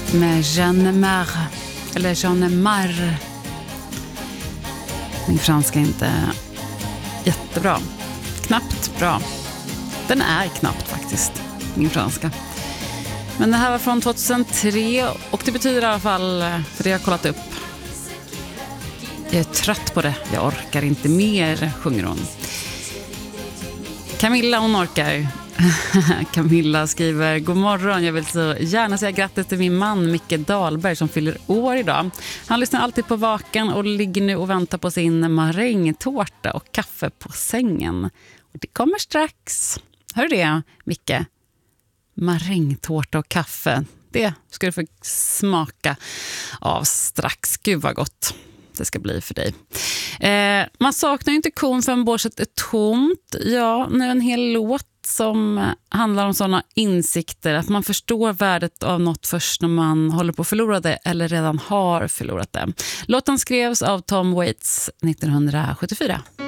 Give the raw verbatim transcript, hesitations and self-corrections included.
med Jeanne Marre, eller Jeanne Marre. Min franska är inte jättebra. Knappt bra. Den är knappt faktiskt, min franska. Men det här var från tjugohundratre och det betyder i alla fall, för det har jag kollat upp, jag är trött på det, jag orkar inte mer, sjunger hon. Camilla, hon orkar. Camilla skriver: god morgon, jag vill så gärna säga grattis till min man Micke Dahlberg som fyller år idag. Han lyssnar alltid på Vakan och ligger nu och väntar på sin marängtårta och kaffe på sängen. Och det kommer strax. Hör det, Micke? Marängtårta och kaffe, det ska du få smaka av strax. Gud vad gott det ska bli för dig. Eh, man saknar ju inte kon för en borset är tomt. Ja, nu en hel låt som handlar om sådana insikter att man förstår värdet av något först när man håller på att förlora det eller redan har förlorat det. Låten skrevs av Tom Waits nittonhundrasjuttiofyra.